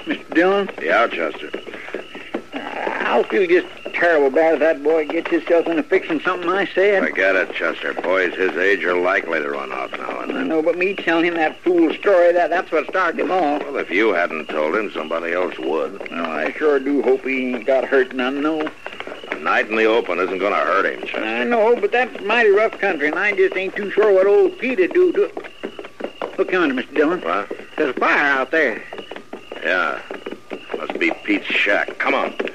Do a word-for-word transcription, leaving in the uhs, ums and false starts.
Mister Dillon? Yeah, Chester. I'll feel just terrible bad if that boy gets himself into fixing something I said. Forget it, Chester. Boys his age are likely to run off now and I then. know, but me telling him that fool story, that, that's what started him off. Well, if you hadn't told him, somebody else would. Well, I sure do hope he ain't got hurt none, no. A night in the open isn't going to hurt him, Chester. I know, but that's mighty rough country, and I just ain't too sure what old Pete'd do to it. Look yonder, Mister Dillon. What? There's a fire out there. Yeah. Must be Pete's shack. Come on.